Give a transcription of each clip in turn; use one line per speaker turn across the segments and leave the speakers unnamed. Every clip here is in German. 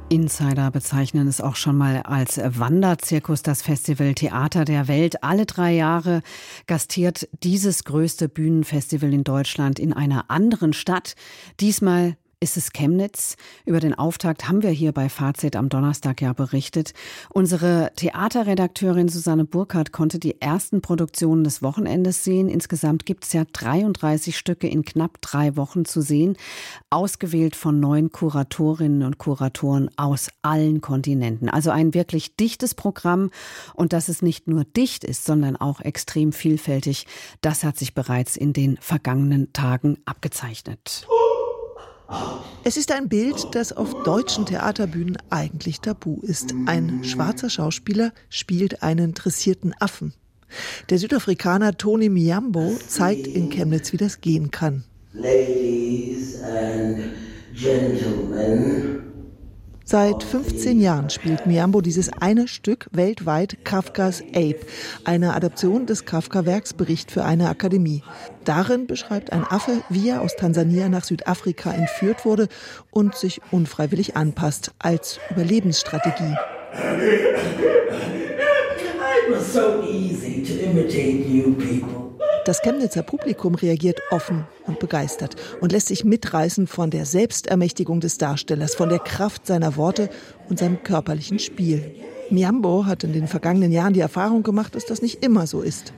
Insider bezeichnen es auch schon mal als Wanderzirkus, das Festival Theater der Welt. Alle 3 Jahre gastiert dieses größte Bühnenfestival in Deutschland in einer anderen Stadt. Diesmal ist es Chemnitz. Über den Auftakt haben wir hier bei Fazit am Donnerstag ja berichtet. Unsere Theaterredakteurin Susanne Burkhardt konnte die ersten Produktionen des Wochenendes sehen. Insgesamt gibt es ja 33 Stücke in knapp 3 Wochen zu sehen, ausgewählt von 9 Kuratorinnen und Kuratoren aus allen Kontinenten. Also ein wirklich dichtes Programm. Und dass es nicht nur dicht ist, sondern auch extrem vielfältig, das hat sich bereits in den vergangenen Tagen abgezeichnet.
Es ist ein Bild, das auf deutschen Theaterbühnen eigentlich tabu ist. Ein schwarzer Schauspieler spielt einen dressierten Affen. Der Südafrikaner Tony Miyambo zeigt in Chemnitz, wie das gehen kann. Ladies and Gentlemen. Seit 15 Jahren spielt Miyambo dieses eine Stück weltweit, Kafkas Ape, eine Adaption des Kafka-Werks Bericht für eine Akademie. Darin beschreibt ein Affe, wie er aus Tansania nach Südafrika entführt wurde und sich unfreiwillig anpasst, als Überlebensstrategie. It was so easy to imitate you people. Das Chemnitzer Publikum reagiert offen und begeistert und lässt sich mitreißen von der Selbstermächtigung des Darstellers, von der Kraft seiner Worte und seinem körperlichen Spiel. Miyambo hat in den vergangenen Jahren die Erfahrung gemacht, dass das nicht immer so ist.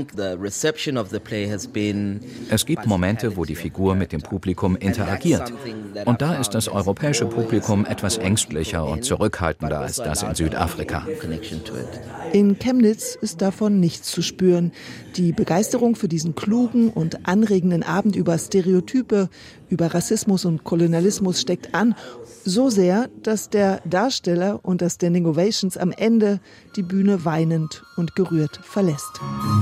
Es gibt Momente, wo die Figur mit dem Publikum interagiert. Und da ist das europäische Publikum etwas ängstlicher und zurückhaltender als das in Südafrika.
In Chemnitz ist davon nichts zu spüren. Die Begeisterung für diesen klugen und anregenden Abend über Stereotype, über Rassismus und Kolonialismus steckt an. So sehr, dass der Darsteller unter Standing Ovations am Ende die Bühne weinend und gerührt verlässt.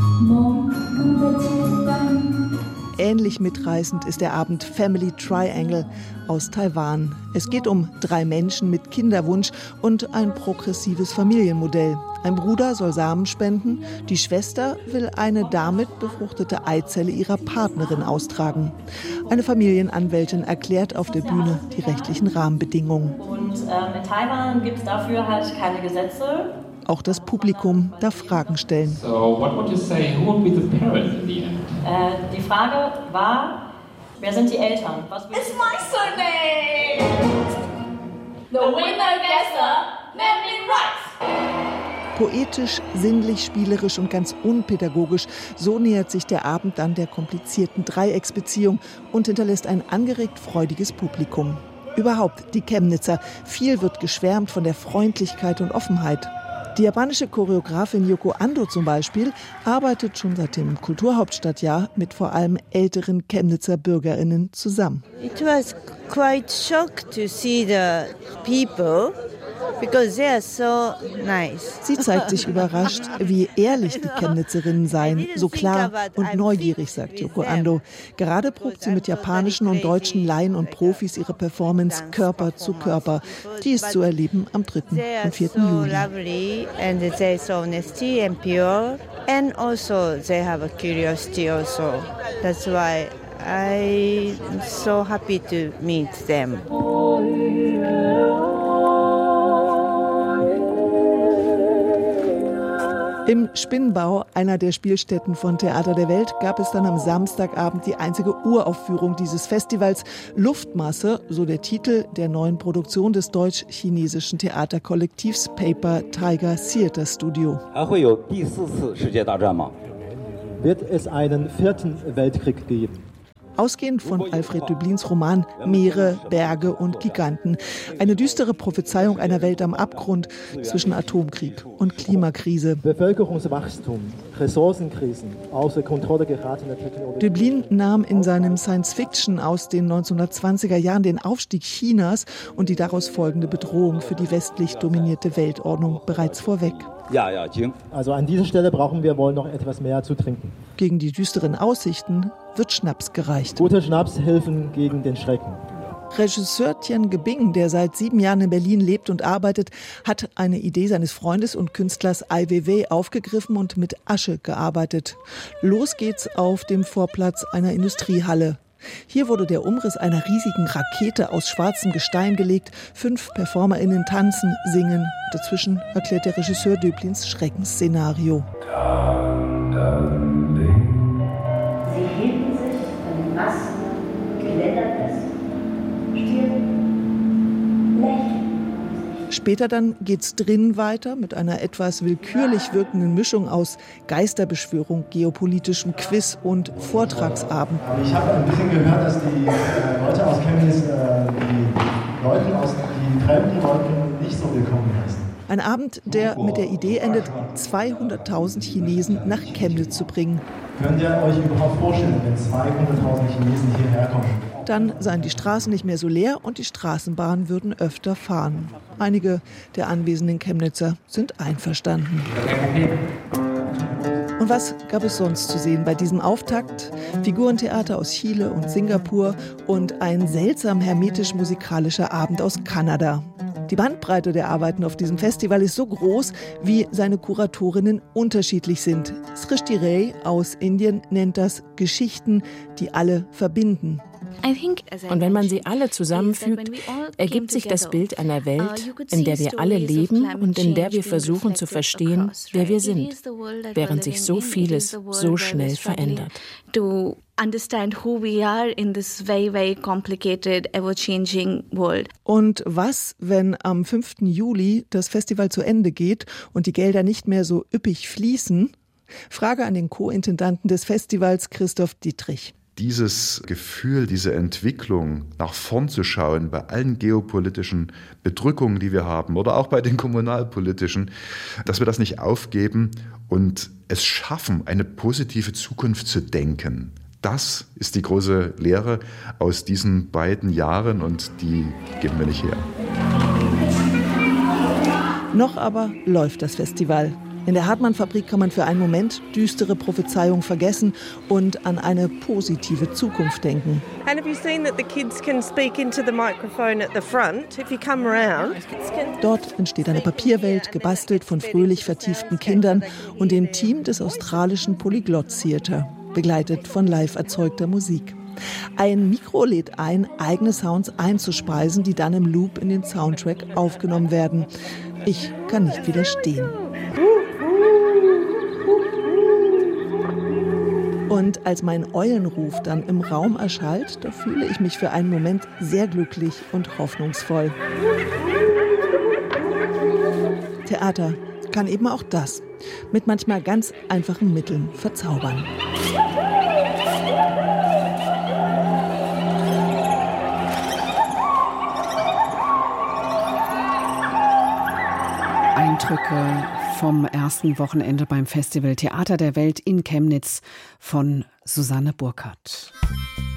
Ähnlich mitreißend ist der Abend Family Triangle aus Taiwan. Es geht um 3 Menschen mit Kinderwunsch und ein progressives Familienmodell. Ein Bruder soll Samen spenden, die Schwester will eine damit befruchtete Eizelle ihrer Partnerin austragen. Eine Familienanwältin erklärt auf der Bühne die rechtlichen Rahmenbedingungen. Und in Taiwan gibt es dafür halt keine Gesetze. Auch das Publikum darf Fragen stellen. So, what would you say? Who would be the parent in the end? Die Frage war, wer sind die Eltern? It's my surname! The winner guesser, namely right! Poetisch, sinnlich, spielerisch und ganz unpädagogisch, so nähert sich der Abend dann der komplizierten Dreiecksbeziehung und hinterlässt ein angeregt freudiges Publikum. Überhaupt die Chemnitzer. Viel wird geschwärmt von der Freundlichkeit und Offenheit. Die japanische Choreografin Yoko Ando zum Beispiel arbeitet schon seit dem Kulturhauptstadtjahr mit vor allem älteren Chemnitzer BürgerInnen zusammen. It was quite shocked to see the people. Because they are so nice. Sie zeigt sich überrascht, wie ehrlich die Chemnitzerinnen seien, so klar und neugierig, sagt Yoko Ando. Gerade probt sie mit japanischen und deutschen Laien und Profis ihre Performance Körper zu Körper. Die ist zu erleben am 3. und 4. Juli. And they are so honesty and pure. And also they have a curiosity also. That's why I'm so happy to meet them. Im Spinnbau, einer der Spielstätten von Theater der Welt, gab es dann am Samstagabend die einzige Uraufführung dieses Festivals. Luftmasse, so der Titel der neuen Produktion des deutsch-chinesischen Theaterkollektivs Paper Tiger Theater Studio.
Wird es einen 4. Weltkrieg geben?
Ausgehend von Alfred Döblins Roman Meere, Berge und Giganten. Eine düstere Prophezeiung einer Welt am Abgrund zwischen Atomkrieg und Klimakrise.
Bevölkerungswachstum, Ressourcenkrisen, außer Kontrolle geratene Technologie.
Döblin nahm in seinem Science-Fiction aus den 1920er Jahren den Aufstieg Chinas und die daraus folgende Bedrohung für die westlich dominierte Weltordnung bereits vorweg.
Also an dieser Stelle brauchen wir wohl noch etwas mehr zu trinken.
Gegen die düsteren Aussichten wird Schnaps gereicht.
Guter Schnaps hilft gegen den Schrecken.
Regisseur Tien Gebing, der seit 7 Jahren in Berlin lebt und arbeitet, hat eine Idee seines Freundes und Künstlers Ai Weiwei aufgegriffen und mit Asche gearbeitet. Los geht's auf dem Vorplatz einer Industriehalle. Hier wurde der Umriss einer riesigen Rakete aus schwarzem Gestein gelegt. 5 PerformerInnen tanzen, singen. Dazwischen erklärt der Regisseur Döblins Schreckensszenario.
Sie hielten sich an den Masten Geländer fest, still, lächeln.
Später dann geht's drinnen weiter mit einer etwas willkürlich wirkenden Mischung aus Geisterbeschwörung, geopolitischem Quiz und Vortragsabend.
Ich habe ein bisschen gehört, dass die Leute aus Chemnitz die fremden Leute nicht so willkommen heißen.
Ein Abend, der mit der Idee endet, 200.000 Chinesen nach Chemnitz zu bringen.
Könnt ihr euch überhaupt vorstellen, wenn 200.000 Chinesen hierher kommen?
Dann seien die Straßen nicht mehr so leer und die Straßenbahnen würden öfter fahren. Einige der anwesenden Chemnitzer sind einverstanden. Und was gab es sonst zu sehen bei diesem Auftakt? Figurentheater aus Chile und Singapur und ein seltsam hermetisch-musikalischer Abend aus Kanada. Die Bandbreite der Arbeiten auf diesem Festival ist so groß, wie seine Kuratorinnen unterschiedlich sind. Srishti Ray aus Indien nennt das Geschichten, die alle verbinden.
Und wenn man sie alle zusammenfügt, ergibt sich das Bild einer Welt, in der wir alle leben und in der wir versuchen zu verstehen, wer wir sind, während sich so vieles so schnell verändert.
Understand who we are in this very, very complicated, ever-changing world.
Und was, wenn am 5. Juli das Festival zu Ende geht und die Gelder nicht mehr so üppig fließen? Frage an den Co-Intendanten des Festivals, Christoph Dietrich.
Dieses Gefühl, diese Entwicklung, nach vorn zu schauen, bei allen geopolitischen Bedrückungen, die wir haben, oder auch bei den kommunalpolitischen, dass wir das nicht aufgeben und es schaffen, eine positive Zukunft zu denken. Das ist die große Lehre aus diesen beiden Jahren und die geben wir nicht her.
Noch aber läuft das Festival. In der Hartmann-Fabrik kann man für einen Moment düstere Prophezeiung vergessen und an eine positive Zukunft denken.
And have you seen that the kids can speak into the microphone at the front if you come around?
Dort entsteht eine Papierwelt, gebastelt von fröhlich vertieften Kindern und dem Team des australischen Polyglot Theatre, begleitet von live erzeugter Musik. Ein Mikro lädt ein, eigene Sounds einzuspeisen, die dann im Loop in den Soundtrack aufgenommen werden. Ich kann nicht widerstehen. Und als mein Eulenruf dann im Raum erschallt, da fühle ich mich für einen Moment sehr glücklich und hoffnungsvoll. Theater kann eben auch das, mit manchmal ganz einfachen Mitteln verzaubern.
Eindrücke vom ersten Wochenende beim Festival Theater der Welt in Chemnitz von Susanne Burkhardt.